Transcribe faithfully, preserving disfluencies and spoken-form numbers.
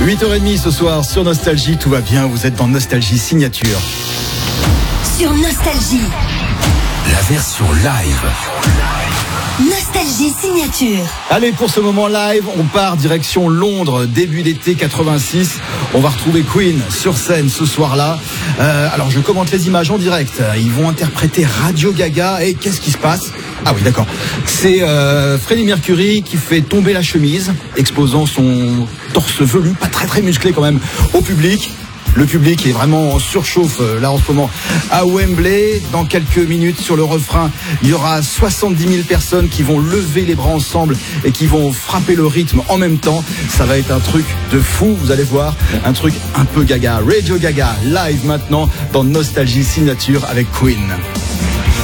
huit heures trente ce soir sur Nostalgie, tout va bien, vous êtes dans Nostalgie Signature. Sur Nostalgie, la version live. Nostalgie Signature. Allez, pour ce moment live, on part direction Londres, début d'été quatre-vingt-six. On va retrouver Queen sur scène ce soir-là. Euh, alors, je commente les images en direct. Ils vont interpréter Radio Gaga. Et qu'est-ce qui se passe ? Ah oui, d'accord. C'est euh, Freddie Mercury qui fait tomber la chemise, exposant son torse velu, pas très très musclé quand même, au public. Le public est vraiment en surchauffe là en ce moment à Wembley. Dans quelques minutes sur le refrain, il y aura soixante-dix mille personnes qui vont lever les bras ensemble et qui vont frapper le rythme en même temps. Ça va être un truc de fou, vous allez voir, un truc un peu gaga. Radio Gaga, live maintenant dans Nostalgie Signature avec Queen.